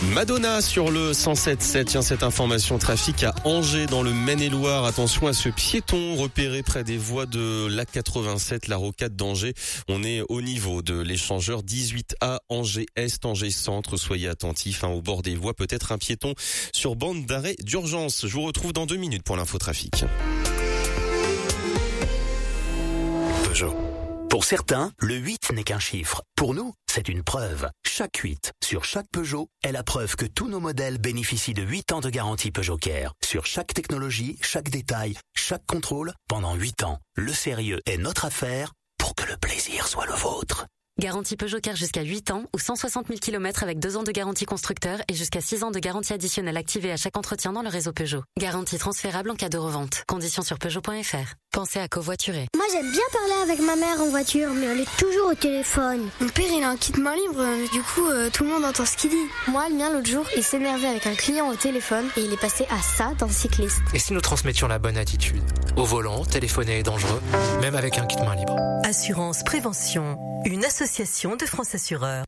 Madonna sur le 107.7. Tiens, cette information trafic à Angers dans le Maine-et-Loire. Attention à ce piéton repéré près des voies de l'A87, la rocade d'Angers. On est au niveau de l'échangeur 18A Angers Est, Angers Centre. Soyez attentifs au bord des voies. Peut-être un piéton sur bande d'arrêt d'urgence. Je vous retrouve dans 2 minutes pour l'infotrafic. Peugeot. Pour certains, le 8 n'est qu'un chiffre. Pour nous, c'est une preuve. Chaque 8 sur chaque Peugeot est la preuve que tous nos modèles bénéficient de 8 ans de garantie Peugeot Care. Sur chaque technologie, chaque détail, chaque contrôle, pendant 8 ans. Le sérieux est notre affaire pour que le plaisir soit le vôtre. Garantie Peugeot Care jusqu'à 8 ans ou 160 000 km avec 2 ans de garantie constructeur et jusqu'à 6 ans de garantie additionnelle activée à chaque entretien dans le réseau Peugeot. Garantie transférable en cas de revente. Conditions sur Peugeot.fr. Pensez à covoiturer. Moi j'aime bien parler avec ma mère en voiture, mais elle est toujours au téléphone. Mon père il a un kit main libre, du coup tout le monde entend ce qu'il dit. Moi le mien l'autre jour il s'énervait avec un client au téléphone et il est passé à ça d'un cycliste. Et si nous transmettions la bonne attitude? Au volant, téléphoner est dangereux, même avec un kit main libre. Assurance Prévention, une association de France Assureurs.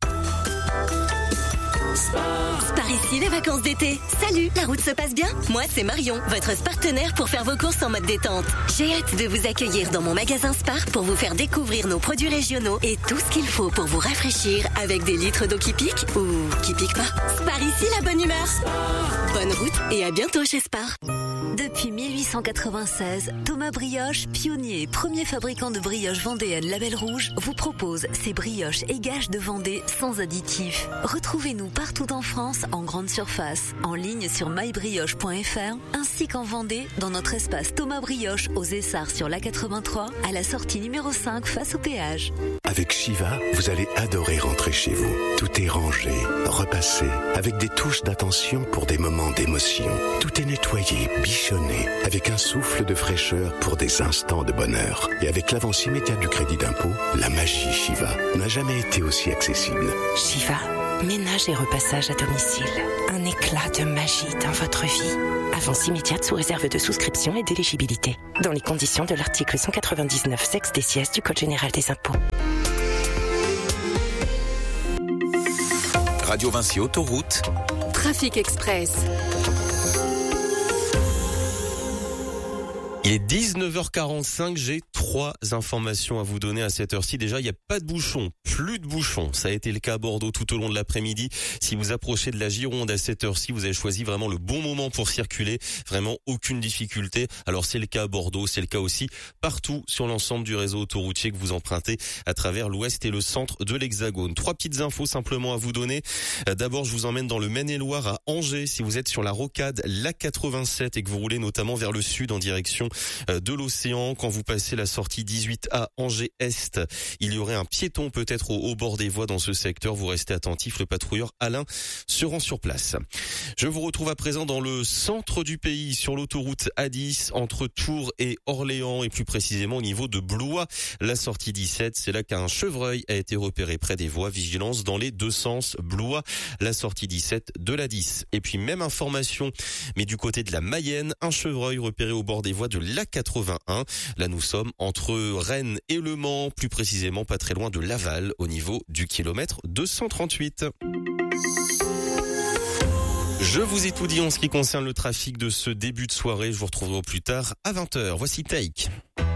Par ici les vacances d'été. Salut, la route se passe bien? Moi c'est Marion, votre partenaire pour faire vos courses en mode détente. J'ai hâte de vous accueillir dans mon magasin Spar pour vous faire découvrir nos produits régionaux et tout ce qu'il faut pour vous rafraîchir avec des litres d'eau qui piquent ou qui piquent pas. Spar ici la bonne humeur. Bonne route et à bientôt chez Spar. Depuis 1896, Thomas Brioche, pionnier et premier fabricant de brioches vendéennes Label Rouge, vous propose ses brioches et gages de Vendée sans additifs. Retrouvez-nous partout en France en grande surface, en ligne sur mybrioche.fr, ainsi qu'en Vendée dans notre espace Thomas Brioche aux Essarts sur l'A83, à la sortie numéro 5 face au péage. Avec Shiva, vous allez adorer rentrer chez vous. Tout est rangé, repassé, avec des touches d'attention pour des moments d'émotion. Tout est nettoyé, bichonné, avec un souffle de fraîcheur pour des instants de bonheur. Et avec l'avance immédiate du crédit d'impôt, la magie Shiva n'a jamais été aussi accessible. Shiva, ménage et repassage à domicile. Un éclat de magie dans votre vie. Avance immédiate sous réserve de souscription et d'éligibilité. Dans les conditions de l'article 199 sex des sièges du Code général des impôts. Radio Vinci Autoroute. Trafic Express. Il est 19h45, j'ai 3 informations à vous donner à cette heure-ci. Déjà, il n'y a pas de bouchons, plus de bouchons. Ça a été le cas à Bordeaux tout au long de l'après-midi. Si vous approchez de la Gironde à cette heure-ci, vous avez choisi vraiment le bon moment pour circuler. Vraiment aucune difficulté. Alors c'est le cas à Bordeaux, c'est le cas aussi partout sur l'ensemble du réseau autoroutier que vous empruntez à travers l'ouest et le centre de l'Hexagone. 3 petites infos simplement à vous donner. D'abord, je vous emmène dans le Maine-et-Loire à Angers. Si vous êtes sur la rocade l'A87 et que vous roulez notamment vers le sud en direction de l'océan, quand vous passez la sortie 18A Angers Est, il y aurait un piéton peut-être au bord des voies dans ce secteur. Vous restez attentif, le patrouilleur Alain se rend sur place. Je vous retrouve à présent dans le centre du pays, sur l'autoroute A10 entre Tours et Orléans et plus précisément au niveau de Blois. La sortie 17, c'est là qu'un chevreuil a été repéré près des voies. Vigilance dans les 2 sens. Blois, la sortie 17 de la 10. Et puis même information, mais du côté de la Mayenne, un chevreuil repéré au bord des voies de l'A81. Là, nous sommes entre Rennes et Le Mans, plus précisément pas très loin de Laval, au niveau du kilomètre 238. Je vous ai tout dit en ce qui concerne le trafic de ce début de soirée. Je vous retrouverai au plus tard à 20h. Voici Take.